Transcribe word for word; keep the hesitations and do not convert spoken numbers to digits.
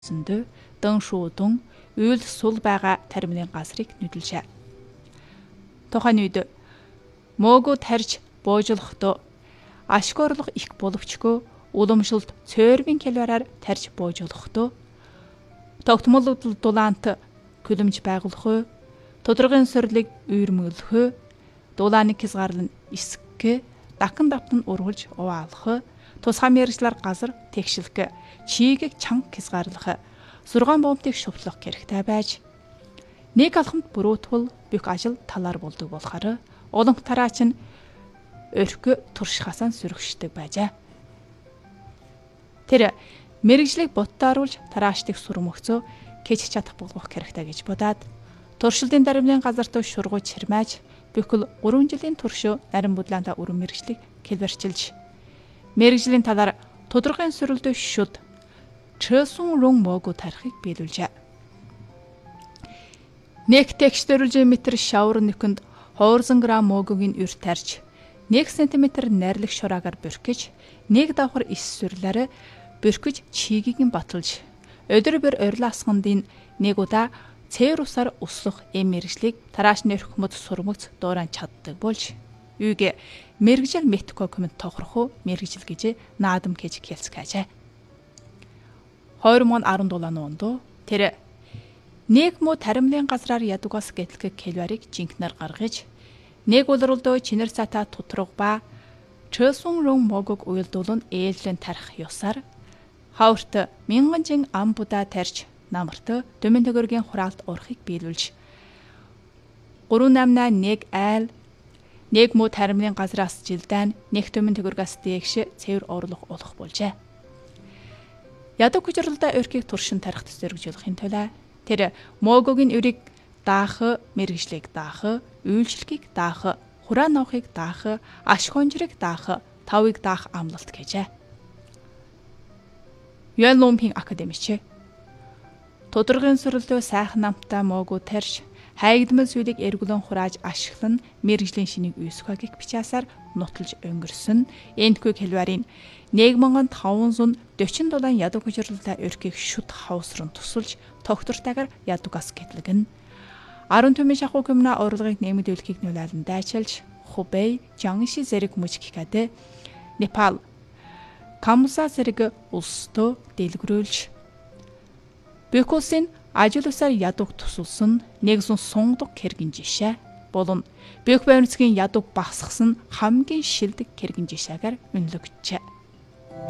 зөндөө дан шуудун үйл сул байгаа таримны газрыг нүдэлжээ. Тухайн үед мөөгөө тарж боожлохдоо ашгоорлох их боловчгүй уламжлалт цөөрвийн келбараар тарж боожлохдоо тогтмол дулаант күлэмж байгуулах, тодоргойн сорилыг үйрмөглөх, дулааны хязгаарлан эсгэх, дахин давтан ургуулж угаалах, тусгай мэрэгчлэр газар тэгшилх, чийгийг чанга хязгаарлах, сургаан бомбыг шувтлах хэрэгтэй байж нэг алхамд бүрөтгөл бүх ажил талаар болдог болохоор улам тараач нь өрхө туршихасаа сөрөгчдөг байжээ. Тэр мэрэгжлийг боттааруулж тараачдыг сурмөгцөө кэж чадах болгох хэрэгтэй гэж бодоод туршилтын даримлын газарт шургуй чирмааж бүхэл гурван жилийн турш нарийн бодлаанта өрөн мэрэгжлийг хэлбэрчилж мэрэгжлийн талаар тодорхой сөрөлдөө шүд чэсүн рун мөөгөө тарихыг биелүүлжээ. Нэг текстөрүүлж метр шавар нөхөнд хоорзон грамм мөөгөөгийн үр тарж нэг сантиметр найрлах шураагаар бүркэж нэг давхар ис сүрлээрэ бүркэж чигийг нь баталж өдөр бүр орилаасгандын нэг удаа цээр усаар услах эм мэрэгжлийг тараачны өрхмөд сурмагц дууран чаддаг болж үйг мэрэгжил метко комент тохрох мэрэгжил гэж наадам гэж хэлцгээжээ. хоёр мянга арван дулааны онд тэр нэг мо таримлын газраар ядугаас гэтлэх келбарыг жинкнэр гаргаж нэг улралдөө чинэр цата тутраг ба чэсүн рун могог уйлдуулн ээлжлэн тарих ёсаар хаврт мянган жин амбуда тарж намарт дөмөн төгөргийн хураалт урахыг биелүүлж гурван намна нэг айл нэг мо таримлын газраас жилдэн нэг дөмөн төгөргөөс дээш цэвэр орлох олох болжээ. Ядуу хүчрэлдэ өрхийг туршин тарихт зэрэгжүүлэхийн тулд тэр мөөгөөгийн өрийг даах, мэрэгжлийг даах, үйлчлэгийг даах, хураан авахыг даах, ашхонжрыг даах, тавыг даах амлалт гэжээ. Юан Лумпийн академич тодоргойн сорилдөө сайхан намтаа мөөгөө тарж хайгдмал зүйлийг эргүүлэн хурааж ашиглан мэрэгжлийн шинийг үйсгэгийг бичаасаар нуталж өнгөрсөн энэхүү хэлбэрийн нэг мянган таван зуун дөрвөн дулаан ядуу хүчрэлтэй өрхийг шүд хавсран тусалж тогтвортойгоор ядугаас гэтлэгэн арван төмийн шахуу коммуна урлагийг нэмэгдүүлэхийг нөлөөлөн дайчилж Хубэй, Жангши зэрэг мужиккадэ Непал, Камса зэрэг улсдөө дэлгэрүүлж бүх улсын ажил усаар ядууг тусалсан нэг зүүн сунгадг хэргийн жишээ болон бүх баримтгийн ядууг басгасан хамгийн шилдэг хэргийн жишээгээр үнэлэгдэжээ.